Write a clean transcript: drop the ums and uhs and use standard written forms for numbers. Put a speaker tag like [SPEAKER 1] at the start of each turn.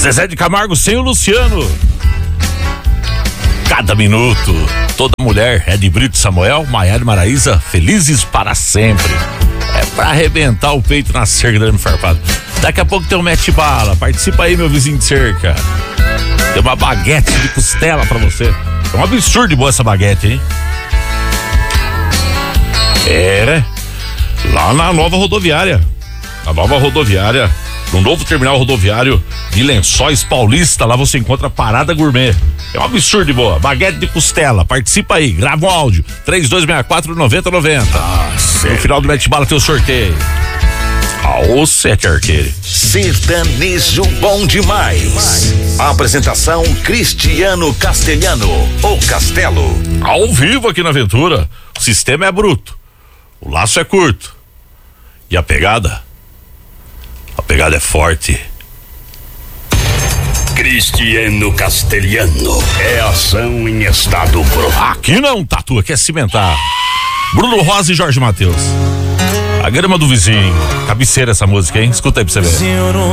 [SPEAKER 1] Zezé de Camargo sem o Luciano. Cada minuto. Toda mulher é de Brito Samuel, Maiara e Maraísa, felizes para sempre. É pra arrebentar o peito na cerca do farpado. Daqui a pouco tem um mete-bala. Participa aí, meu vizinho de cerca. Tem uma baguete de costela pra você. É um absurdo de boa essa baguete, hein? É. Lá na nova rodoviária. Na nova rodoviária. No novo terminal rodoviário de Lençóis Paulista. Lá você encontra Parada Gourmet. É um absurdo de boa. Baguete de costela. Participa aí. Grava um áudio. 3264-9090. No final do mete-bala tem o sorteio. Aô, Sete Arqueire.
[SPEAKER 2] Sertanejo bom demais. Apresentação Cristiano Castelhano, o Castelo.
[SPEAKER 1] Ao vivo aqui na Aventura. O sistema é bruto. O laço é curto. E a pegada? A pegada é forte.
[SPEAKER 2] Cristiano Castelhano. É ação em estado puro.
[SPEAKER 1] Aqui não, Tatu, aqui é cimentar. Bruno Rosa e Jorge Mateus. A grama do vizinho. Cabeceira essa música, hein? Escuta aí pra você ver.